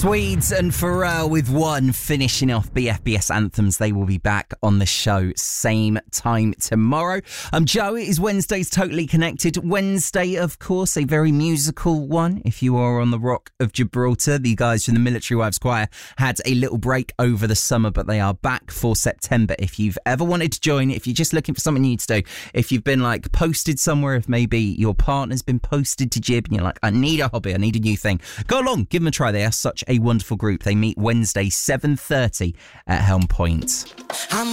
Swedes and Pharrell with One, finishing off BFBS Anthems. They will be back on the show same time tomorrow. I'm Joe. It is Wednesday's Totally Connected Wednesday, of course, a very musical one. If you are on the Rock of Gibraltar, the guys from the Military Wives Choir had a little break over the summer, but they are back for September. If you've ever wanted to join, if you're just looking for something new to do, if you've been like posted somewhere, if maybe your partner's been posted to Jib and you're like, I need a hobby, I need a new thing, go along, give them a try. They are such a wonderful group. They meet Wednesday 7:30 at Helm Point.